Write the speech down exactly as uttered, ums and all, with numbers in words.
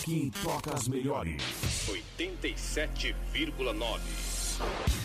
Aqui toca as melhores. oitenta e sete vírgula nove.